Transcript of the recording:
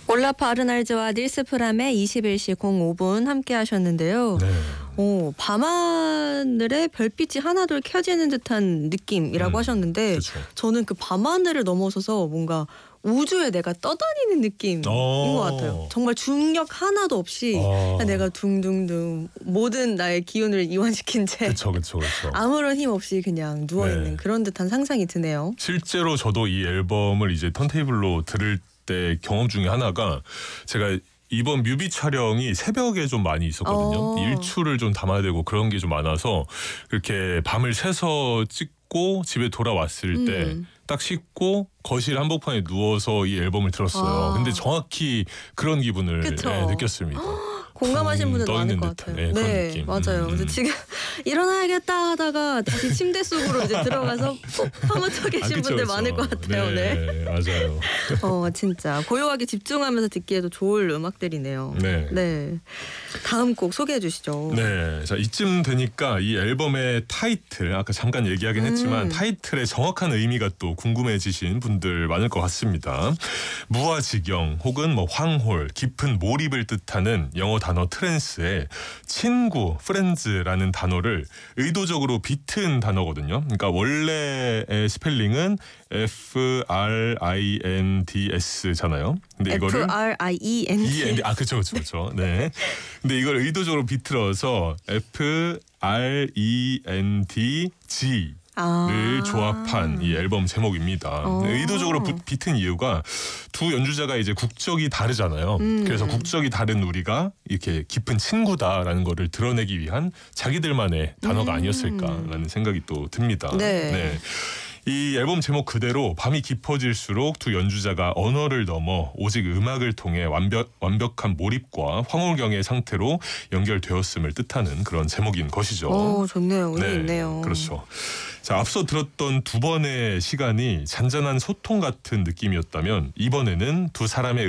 올라프 아르날즈와 닐스 프람의 21시 05분 함께 하셨는데요. 네. 밤하늘에 별빛이 하나둘 켜지는 듯한 느낌이라고 하셨는데 그쵸. 저는 그 밤하늘을 넘어서서 뭔가 우주에 내가 떠다니는 느낌인 것 같아요. 정말 중력 하나도 없이 그냥 내가 둥둥둥 모든 나의 기운을 이완시킨 채 그쵸. 아무런 힘 없이 그냥 누워있는 그런 듯한 상상이 드네요. 실제로 저도 이 앨범을 이제 턴테이블로 들을 때 경험 중에 하나가 제가 이번 뮤비 촬영이 새벽에 좀 많이 있었거든요. 일출을 좀 담아야 되고 그런 게 좀 많아서 그렇게 밤을 새서 찍고 집에 돌아왔을 때 딱 씻고 거실 한복판에 누워서 이 앨범을 들었어요. 근데 정확히 그런 기분을 느꼈습니다. 공감하시는 분들 많을 것 같아요. 그런 느낌. 맞아요. 그래서 지금 일어나야겠다 하다가 다시 침대 속으로 이제 들어가서 푹 파묻혀 계신 분들 많을 것 같아요. 네, 맞아요. 진짜 고요하게 집중하면서 듣기에도 좋을 음악들이네요. 네. 다음 곡 소개해 주시죠. 네, 자 이쯤 되니까 이 앨범의 타이틀 아까 잠깐 얘기하긴 했지만 타이틀의 정확한 의미가 또 궁금해지신 분들 많을 것 같습니다. 무아지경 혹은 황홀, 깊은 몰입을 뜻하는 영어 단어 트랜스에 친구, friends라는 단어를 의도적으로 비튼 단어거든요. 그러니까 원래의 스펠링은 FRINDS잖아요. 근데 이거를 FRIEND. 그렇죠. 네. 근데 이걸 의도적으로 비틀어서 FRENDG 를 조합한 이 앨범 제목입니다. 의도적으로 비튼 이유가 두 연주자가 이제 국적이 다르잖아요. 그래서 국적이 다른 우리가 이렇게 깊은 친구다라는 거를 드러내기 위한 자기들만의 단어가 아니었을까라는 생각이 또 듭니다. 네. 이 앨범 제목 그대로 밤이 깊어질수록 두 연주자가 언어를 넘어 오직 음악을 통해 완벽한 몰입과 황홀경의 상태로 연결되었음을 뜻하는 그런 제목인 것이죠. 좋네요. 의미 있네요. 그렇죠. 자, 앞서 들었던 두 번의 시간이 잔잔한 소통 같은 느낌이었다면 이번에는 두 사람의